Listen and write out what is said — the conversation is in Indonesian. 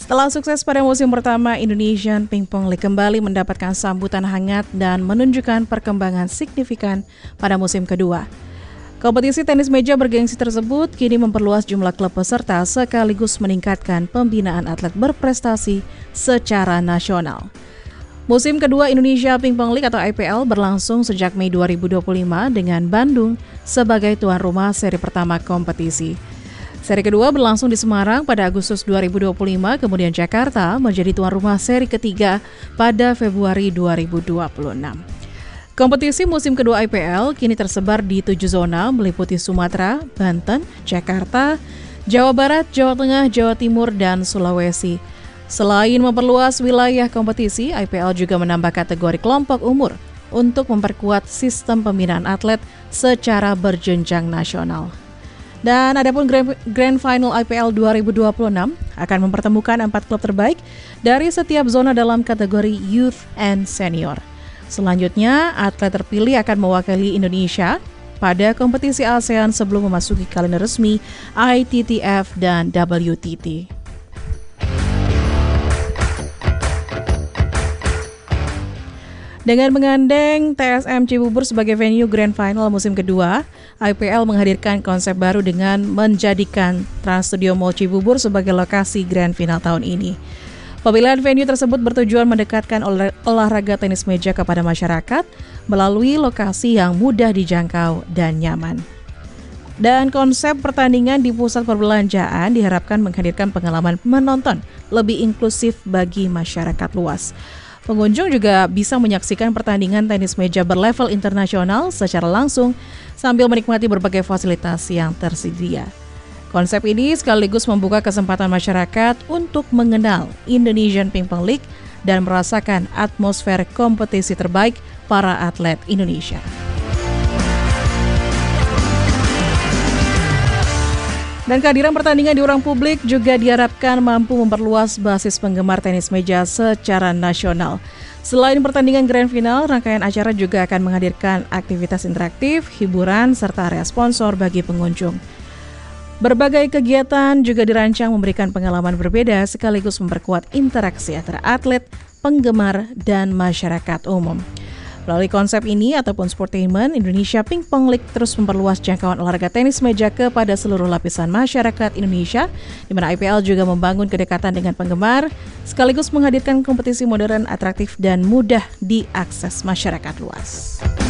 Setelah sukses pada musim pertama, Indonesian Pingpong League kembali mendapatkan sambutan hangat dan menunjukkan perkembangan signifikan pada musim kedua. Kompetisi tenis meja bergengsi tersebut kini memperluas jumlah klub peserta sekaligus meningkatkan pembinaan atlet berprestasi secara nasional. Musim kedua Indonesia Pingpong League atau IPL berlangsung sejak Mei 2025 dengan Bandung sebagai tuan rumah seri pertama kompetisi. Seri kedua berlangsung di Semarang pada Agustus 2025, kemudian Jakarta menjadi tuan rumah seri ketiga pada Februari 2026. Kompetisi musim kedua IPL kini tersebar di 7 zona meliputi Sumatera, Banten, Jakarta, Jawa Barat, Jawa Tengah, Jawa Timur, dan Sulawesi. Selain memperluas wilayah kompetisi, IPL juga menambah kategori kelompok umur untuk memperkuat sistem pembinaan atlet secara berjenjang nasional. Dan adapun Grand Final IPL 2026 akan mempertemukan 4 klub terbaik dari setiap zona dalam kategori Youth and Senior. Selanjutnya, atlet terpilih akan mewakili Indonesia pada kompetisi ASEAN sebelum memasuki kalender resmi ITTF dan WTT. Dengan menggandeng TSM Cibubur sebagai venue Grand Final musim kedua, IPL menghadirkan konsep baru dengan menjadikan Trans Studio Mall Cibubur sebagai lokasi Grand Final tahun ini. Pemilihan venue tersebut bertujuan mendekatkan olahraga tenis meja kepada masyarakat melalui lokasi yang mudah dijangkau dan nyaman. Dan konsep pertandingan di pusat perbelanjaan diharapkan menghadirkan pengalaman menonton lebih inklusif bagi masyarakat luas. Pengunjung juga bisa menyaksikan pertandingan tenis meja berlevel internasional secara langsung sambil menikmati berbagai fasilitas yang tersedia. Konsep ini sekaligus membuka kesempatan masyarakat untuk mengenal Indonesian Pingpong League dan merasakan atmosfer kompetisi terbaik para atlet Indonesia. Dan kehadiran pertandingan di ruang publik juga diharapkan mampu memperluas basis penggemar tenis meja secara nasional. Selain pertandingan Grand Final, rangkaian acara juga akan menghadirkan aktivitas interaktif, hiburan, serta area sponsor bagi pengunjung. Berbagai kegiatan juga dirancang memberikan pengalaman berbeda sekaligus memperkuat interaksi antara atlet, penggemar, dan masyarakat umum. Melalui konsep ini ataupun Sportainment, Indonesia Pingpong League terus memperluas jangkauan olahraga tenis meja kepada seluruh lapisan masyarakat Indonesia, di mana IPL juga membangun kedekatan dengan penggemar, sekaligus menghadirkan kompetisi modern, atraktif, dan mudah diakses masyarakat luas.